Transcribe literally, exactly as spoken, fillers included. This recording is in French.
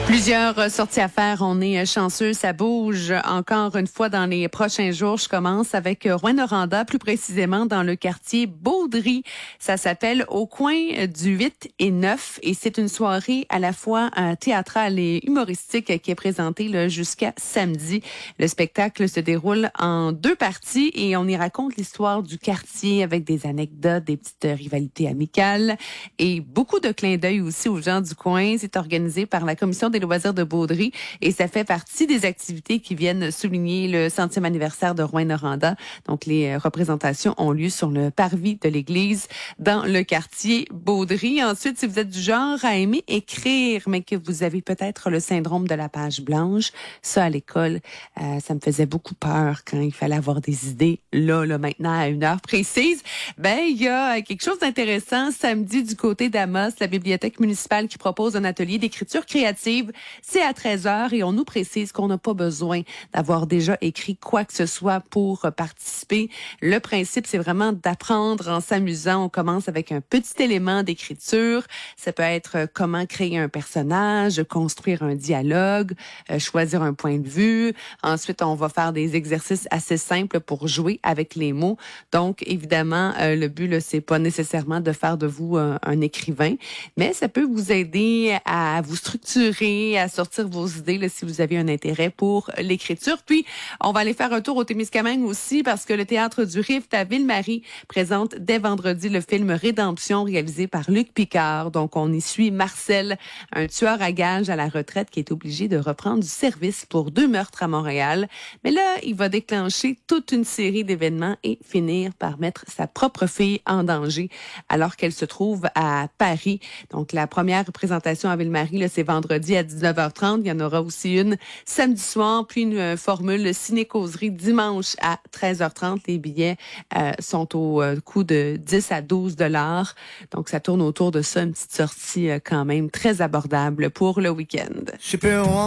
Plusieurs sorties à faire. On est chanceux. Ça bouge encore une fois dans les prochains jours. Je commence avec Rouyn-Noranda, plus précisément dans le quartier Beaudry. Ça s'appelle Au coin du huit et neuf et c'est une soirée à la fois euh, théâtrale et humoristique qui est présentée là, jusqu'à samedi. Le spectacle se déroule en deux parties et on y raconte l'histoire du quartier avec des anecdotes, des petites rivalités amicales et beaucoup de clins d'œil aussi aux gens du coin. C'est organisé par la commission des loisirs de Beaudry et ça fait partie des activités qui viennent souligner le centième anniversaire de Rouyn-Noranda. Donc, les représentations ont lieu sur le parvis de l'église dans le quartier Beaudry. Ensuite, si vous êtes du genre à aimer écrire, mais que vous avez peut-être le syndrome de la page blanche, ça à l'école, euh, ça me faisait beaucoup peur quand il fallait avoir des idées là, là, maintenant, à une heure précise. Ben, il y a quelque chose d'intéressant samedi du côté d'Amos, la bibliothèque municipale qui propose un atelier d'écriture créative. C'est à treize heures et on nous précise qu'on n'a pas besoin d'avoir déjà écrit quoi que ce soit pour participer. Le principe, c'est vraiment d'apprendre en s'amusant. On commence avec un petit élément d'écriture. Ça peut être comment créer un personnage, construire un dialogue, euh, choisir un point de vue. Ensuite, on va faire des exercices assez simples pour jouer avec les mots. Donc, évidemment, euh, le but, là, c'est pas nécessairement de faire de vous un, un écrivain, mais ça peut vous aider à vous structurer, à sortir vos idées là, si vous avez un intérêt pour l'écriture. Puis, on va aller faire un tour au Témiscamingue aussi parce que le Théâtre du Rift à Ville-Marie présente dès vendredi le film Rédemption réalisé par Luc Picard. Donc, on y suit Marcel, un tueur à gages à la retraite qui est obligé de reprendre du service pour deux meurtres à Montréal. Mais là, il va déclencher toute une série d'événements et finir par mettre sa propre fille en danger alors qu'elle se trouve à Paris. Donc, la première représentation à Ville-Marie, là, c'est vendredi à dix-neuf heures trente. Il y en aura aussi une samedi soir, puis une euh, formule ciné-causerie dimanche à treize heures trente. Les billets euh, sont au euh, coût de dix à douze dollars. Donc, ça tourne autour de ça, une petite sortie euh, quand même très abordable pour le week-end.